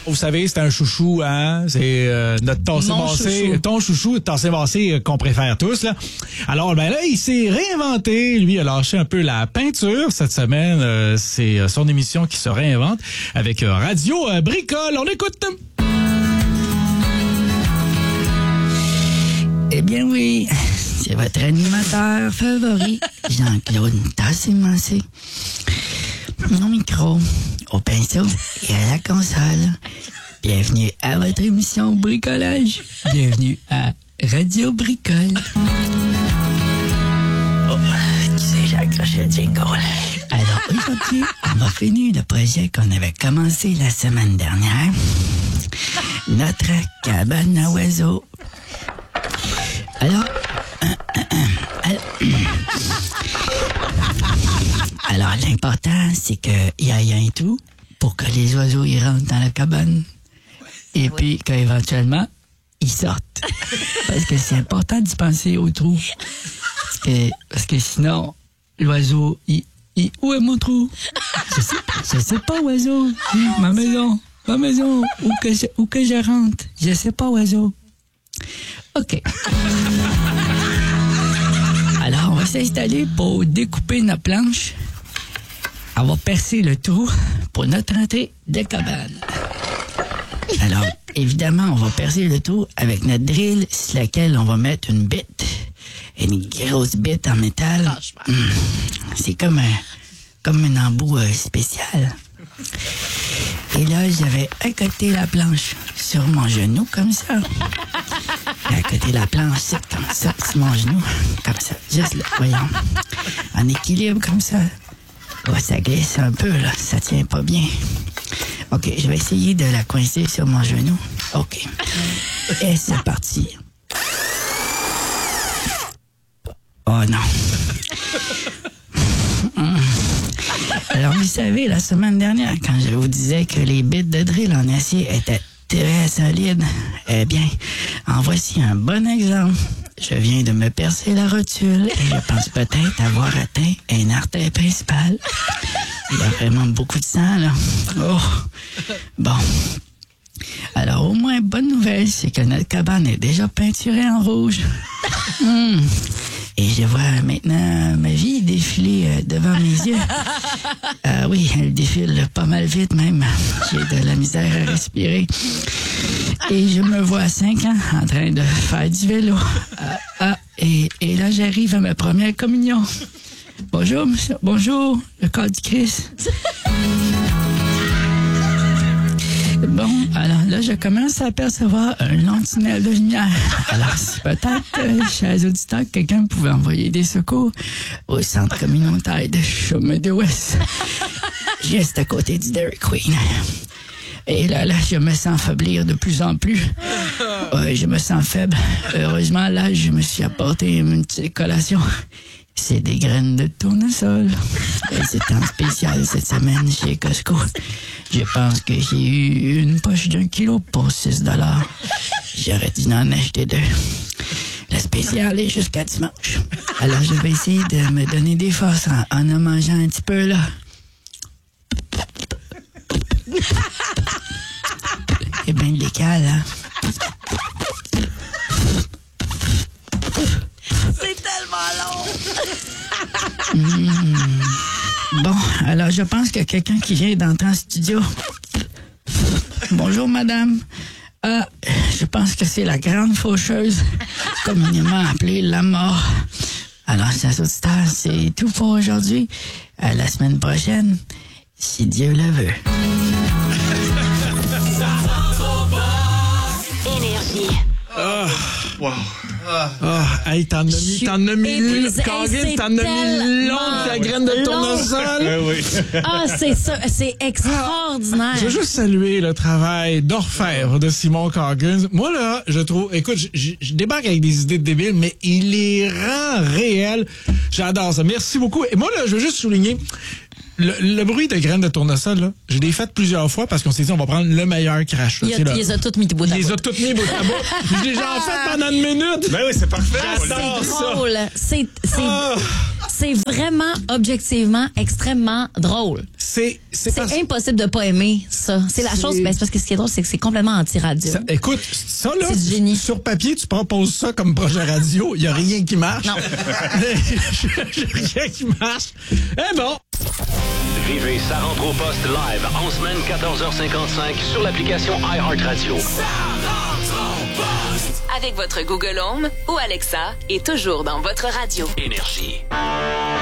Vous savez, c'est un chouchou, hein? C'est notre tassé-massé, ton chouchou, tassé-massé qu'on préfère tous, là. Alors, ben là, il s'est réinventé. Lui, il a lâché un peu la peinture cette semaine. C'est son émission qui se réinvente avec Radio Bricole. On écoute. Eh bien oui, c'est votre animateur favori, Jean-Claude Tassé-Massé. Au micro, au pinceau et à la console. Bienvenue à votre émission Bricolage. Bienvenue à Radio Bricole. Oh, tu sais, j'ai accroché le jingle. Alors aujourd'hui, on va finir le projet qu'on avait commencé la semaine dernière. Notre cabane à oiseaux. Alors, l'important, c'est qu'il y ait un trou pour que les oiseaux y rentrent dans la cabane. Et puis, qu'éventuellement, ils sortent. Parce que c'est important d'y penser au trou. Parce que sinon, l'oiseau, où est mon trou? Je sais pas, oiseau. Ma maison, où que je rentre. Je sais pas, oiseau. OK. Alors, on va s'installer pour découper notre planche. On va percer le trou pour notre entrée de cabane. Alors, évidemment, on va percer le trou avec notre drill sur laquelle on va mettre une bite. Une grosse bite en métal. C'est comme un embout spécial. Et là, j'avais accoté la planche sur mon genou, comme ça. Et à côté de la planche, c'est comme ça, sur mon genou. Comme ça, juste là, voyons. En équilibre, comme ça. Ouais, ça glisse un peu, là. Ça tient pas bien. OK, je vais essayer de la coincer sur mon genou. OK. Et c'est parti. Oh non. Alors, vous savez, la semaine dernière, quand je vous disais que les bits de drill en acier étaient très solides, eh bien, en voici un bon exemple. Je viens de me percer la rotule et je pense peut-être avoir atteint une artère principale. Il y a vraiment beaucoup de sang, là. Oh! Bon. Alors, au moins, bonne nouvelle, c'est que notre cabane est déjà peinturée en rouge. Et je vois maintenant ma vie défiler devant mes yeux. Oui, elle défile pas mal vite même. J'ai de la misère à respirer. Et je me vois à 5 ans en train de faire du vélo. Et là, j'arrive à ma première communion. Bonjour, monsieur. Bonjour, le corps du Christ. Bon, alors là, je commence à apercevoir un long tunnel de lumière. Alors, si peut-être, chers auditeurs, quelqu'un pouvait envoyer des secours au centre communautaire de Chemin de l'Ouest, juste à côté du Dairy Queen. Et là, je me sens faiblir de plus en plus. Ouais, je me sens faible. Heureusement, là, je me suis apporté une petite collation. C'est des graines de tournesol. C'est en spécial cette semaine chez Costco. Je pense que j'ai eu une poche d'1 kilo pour 6 $. J'aurais dû en acheter 2. Le spécial est jusqu'à dimanche. Alors, je vais essayer de me donner des forces en mangeant un petit peu, là. C'est bien décal, hein? C'est tellement long! Bon, alors je pense qu'il y a quelqu'un qui vient d'entrer en studio. Bonjour, madame. Je pense que c'est la grande faucheuse, communément appelée la mort. Alors, chers auditeurs, c'est tout pour aujourd'hui. À la semaine prochaine, si Dieu le veut. Énergie. Wow. Hey, t'en as mis, Corinne, t'en as mis long la graine de tournesol. Oui. C'est ça, c'est extraordinaire. Je veux juste saluer le travail d'orfèvre de Simon Coggins. Moi, là, je trouve, écoute, je débarque avec des idées de débiles, mais il les rend réelles. J'adore ça. Merci beaucoup. Et moi, là, je veux juste souligner, le bruit de graines de tournesol, là, je l'ai fait plusieurs fois parce qu'on s'est dit, on va prendre le meilleur crash. Là, il les a toutes mis bout à bout. Il les a toutes mis bout à bout. Je l'ai déjà fait pendant une minute. Ben oui, c'est parfait. C'est drôle. C'est c'est vraiment, objectivement, extrêmement drôle. C'est impossible de pas aimer ça. C'est la chose, c'est parce que ce qui est drôle, c'est que c'est complètement anti-radio. Écoute, ça là, c'est du génie. Sur papier, tu proposes ça comme projet radio, il y a rien qui marche. Non. Rien qui marche. Eh bon. Vivez Ça rentre au poste live en semaine 14h55 sur l'application iHeartRadio. Ça rentre au poste. Avec votre Google Home ou Alexa et toujours dans votre radio. Énergie.